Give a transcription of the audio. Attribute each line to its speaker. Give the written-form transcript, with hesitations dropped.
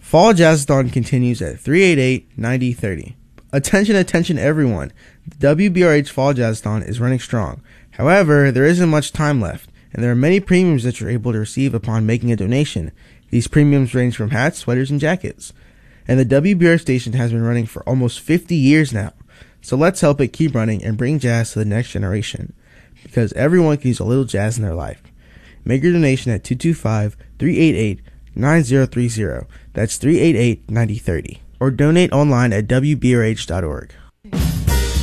Speaker 1: Fall Jazzathon continues at 388-9030. Attention, attention everyone. The WBRH Fall Jazzathon is running strong. However, there isn't much time left, and there are many premiums that you're able to receive upon making a donation. These premiums range from hats, sweaters, and jackets. And the WBRH station has been running for almost 50 years now. So let's help it keep running and bring jazz to the next generation. Because everyone can use a little jazz in their life. Make your donation at 225-388-9030. That's 388-9030. Or donate online at WBRH.org.